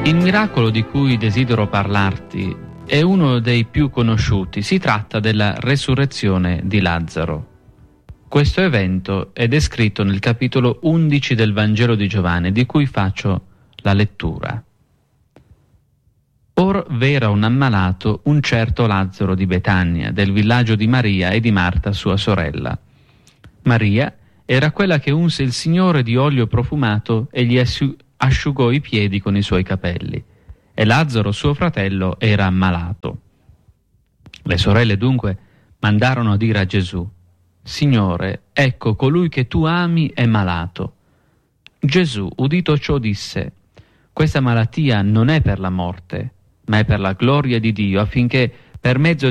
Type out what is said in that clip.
Il miracolo di cui desidero parlarti è uno dei più conosciuti. Si tratta della resurrezione di Lazzaro. Questo evento è descritto nel capitolo 11 del Vangelo di Giovanni, di cui faccio la lettura. Or v'era un ammalato, un certo Lazzaro di Betania, del villaggio di Maria e di Marta sua sorella. Maria era quella che unse il Signore di olio profumato e gli asciugò i piedi con i suoi capelli, e Lazzaro suo fratello era ammalato. Le sorelle dunque mandarono a dire a Gesù: Signore, ecco, colui che tu ami è malato. Gesù, udito ciò, disse: questa malattia non è per la morte, ma è per la gloria di Dio, affinché per mezzo